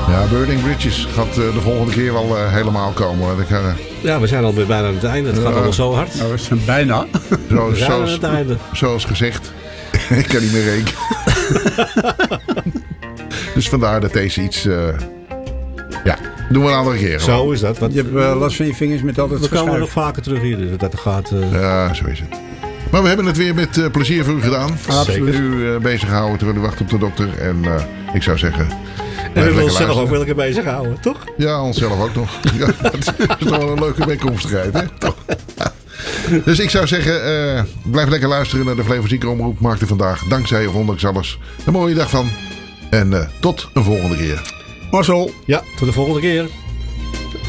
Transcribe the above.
Ja, Burning Bridges gaat de volgende keer wel helemaal komen. Ja, we zijn alweer bijna aan het einde. Het gaat allemaal zo hard. Nou, we zijn bijna. We zijn aan het einde. Zoals gezegd. Ik kan niet meer rekenen. Dus vandaar dat deze iets... ja, doen we een andere keer. Zo is dat. Want je hebt last van je vingers met altijd we komen verschuiven. nog vaker terug hier. Dus dat gaat... Ja, zo is het. Maar we hebben het weer met plezier voor u gedaan. Absoluut. U bezig gehouden terwijl u wacht op de dokter. En ik zou zeggen... En we willen onszelf ook wel een keer bezig houden, toch? Ja, onszelf ook nog. Ja, dat is toch wel een leuke bijkomstigheid, hè? Toch? Dus ik zou zeggen, blijf lekker luisteren naar de Flevozieke Omroep. Maak er vandaag, dankzij of ondanks alles, een mooie dag van. En tot een volgende keer. Marcel. Ja, tot de volgende keer.